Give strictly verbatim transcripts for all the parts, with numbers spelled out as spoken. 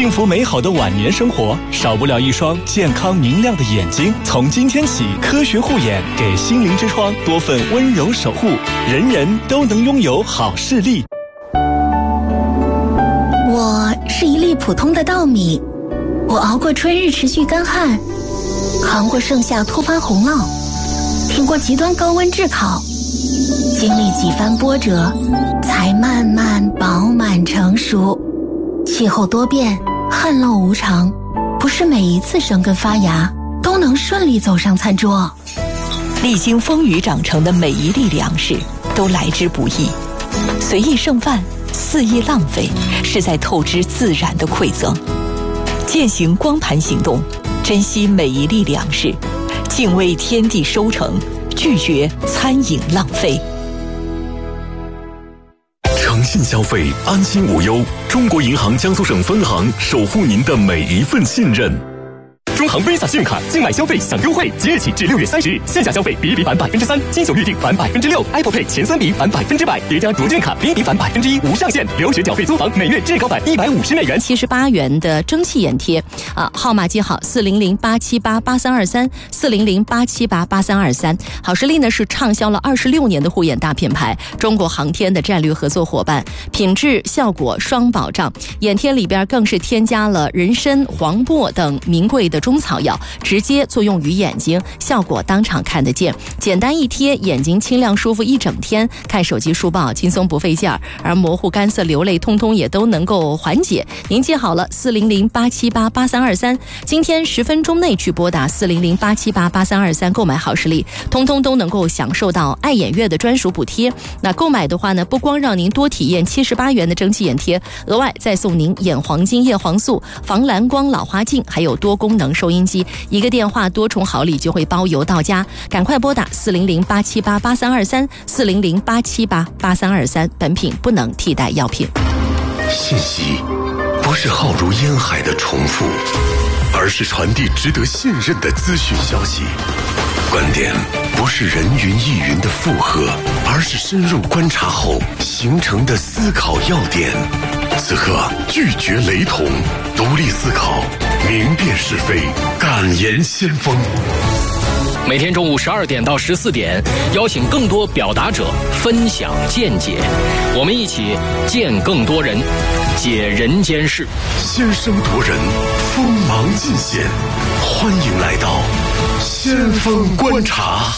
幸福美好的晚年生活，少不了一双健康明亮的眼睛。从今天起，科学护眼给心灵之窗多份温柔守护，人人都能拥有好视力。 我是一粒普通的稻米，我熬过春日持续干旱，扛过盛夏突发洪涝，挺过极端高温炙烤，经历几番波折，才慢慢饱满成熟。气候多变，旱涝无常，不是每一次生根发芽都能顺利走上餐桌。 历经风雨长成的每一粒粮食都来之不易，随意剩饭，肆意浪费，是在透支自然的馈赠。践行光盘行动，珍惜每一粒粮食，敬畏天地收成，拒绝餐饮浪费。 诚信消费，安心无忧。中国银行江苏省分行守护您的每一份信任。中行 Visa 信用卡境外消费享优惠，即日起至六月三十日，线下消费比一比返百分之三，金九预订返百分之六 ，Apple Pay 前三笔返百分之百，叠加卓健卡比一比返百分之一，无上限。留学缴费租房每月至高返一百五十美元， 七十八元的蒸汽眼贴啊，号码记好四零零八七八八三二三四零零八七八八三二三。好视力呢是畅销了二十六年的护眼大品牌，中国航天的战略合作伙伴，品质效果双保障。眼贴里边更是添加了人参、黄柏等名贵的中草药，直接作用于眼睛，效果当场看得见。简单一贴，眼睛清亮舒服一整天，看手机书报轻松不费劲儿，而模糊、干涩、流泪通通也都能够缓解。您记好了四零零八七八八三二三，今天十分钟内去拨打四零零八七八八三二三购买好视力，通通都能够享受到爱眼月的专属补贴。那购买的话呢，不光让您多体验七十八元的蒸汽眼贴，额外再送您眼黄金叶黄素、防蓝光老花镜，还有多功能收音机，一个电话多重好礼就会包邮到家。赶快拨打四零零八七八八三二三四零零八七八八三二三，本品不能替代药品。 信息不是浩如烟海的重复，而是传递值得信任的资讯消息。观点不是人云亦云的附和，而是深入观察后形成的思考要点。此刻拒绝雷同，独立思考，明辨是非，敢言先锋。 每天中午十二点到十四点，邀请更多表达者分享见解，我们一起见更多人，解人间事， 先声夺人，锋芒尽显。欢迎来到先锋观察。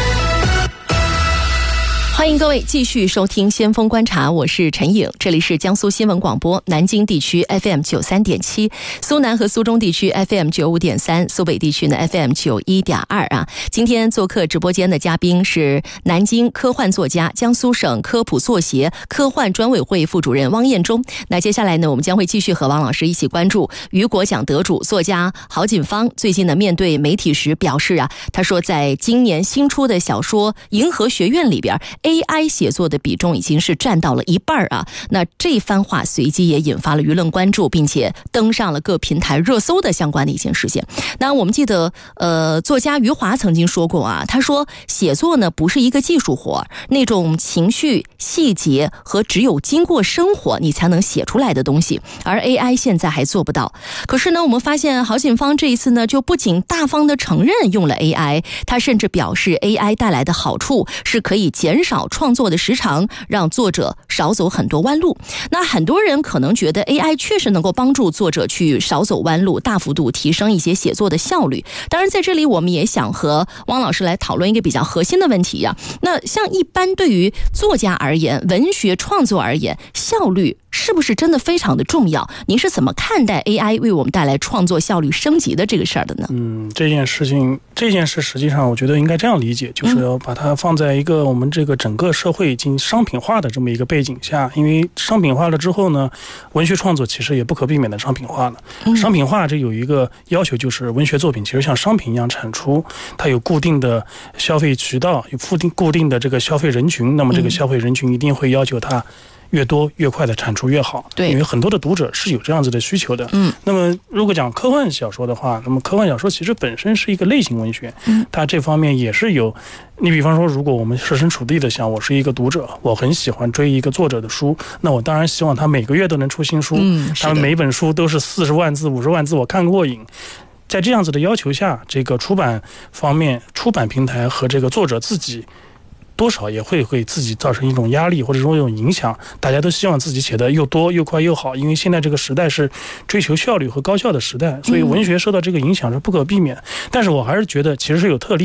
欢迎各位继续收听先锋观察，我是陈颖，这里是江苏新闻广播南京地区 F M 九十三点七， 苏南和苏中地区 F M 九十五点三， 苏北地区呢 F M 九十一点二 啊。今天做客直播间的嘉宾是南京科幻作家、江苏省科普作协科幻专委会副主任汪彦忠。那接下来呢，我们将会继续和汪老师一起关注雨果奖得主作家郝锦芳最近呢面对媒体时表示啊，他说在今年新出的小说《银河学院》里边A I 写作的比重已经是占到了一半啊！那这番话随即也引发了舆论关注，并且登上了各平台热搜的相关的一件事件。那我们记得，呃，作家余华曾经说过啊，他说写作呢不是一个技术活，那种情绪、细节和只有经过生活你才能写出来的东西，而 A I 现在还做不到。可是呢，我们发现郝锦芳这一次呢，就不仅大方的承认用了 A I， 他甚至表示 A I 带来的好处是可以减少创作的时长，让作者少走很多弯路。那很多人可能觉得 A I 确实能够帮助作者去少走弯路，大幅度提升一些写作的效率。当然在这里我们也想和汪老师来讨论一个比较核心的问题呀、啊。那像一般对于作家而言，文学创作而言，效率是不是真的非常的重要？您是怎么看待 A I 为我们带来创作效率升级的这个事儿的呢？ 嗯，这件事情，这件事实际上我觉得应该这样理解，就是要把它放在一个我们这个整个社会进行商品化的这么一个背景下，因为商品化了之后呢，文学创作其实也不可避免的商品化了。嗯、商品化这有一个要求，就是文学作品其实像商品一样产出，它有固定的消费渠道，有固定固定的这个消费人群，那么这个消费人群一定会要求它越多越快的产出越好。 对， 因为很多的读者是有这样子的需求的。 嗯， 那么如果讲科幻小说的话，那么科幻小说其实本身是一个类型文学， 嗯， 它这方面也是有。你比方说，如果我们设身处地的想，我是一个读者，我很喜欢追一个作者的书，那我当然希望他每个月都能出新书， 嗯， 他们每本书都是四十万字、五十万字，我看过瘾。在这样子的要求下，这个出版方面、出版平台和这个作者自己，多少也会给自己造成一种压力，或者说一种影响。大家都希望自己写的又多又快又好，因为现在这个时代是追求效率和高效的时代，所以文学受到这个影响是不可避免。但是我还是觉得其实是有特例。